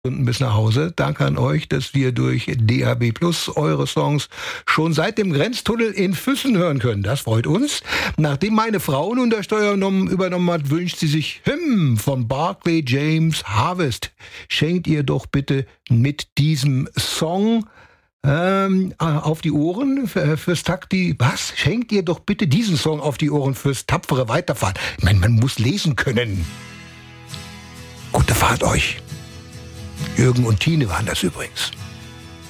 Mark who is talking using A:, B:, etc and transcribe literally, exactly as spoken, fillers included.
A: Stunden bis nach Hause. Danke an euch, dass wir durch D A B Plus eure Songs schon seit dem Grenztunnel in Füssen hören können. Das freut uns. Nachdem meine Frau nun der Steuer übernommen hat, wünscht sie sich Hymn von Barclay James Harvest. Schenkt ihr doch bitte mit diesem Song ähm, auf die Ohren fürs Takti. Was? Schenkt ihr doch bitte diesen Song auf die Ohren fürs tapfere Weiterfahren. Ich meine, man muss lesen können. Gute Fahrt euch. Jürgen und Tine waren das übrigens.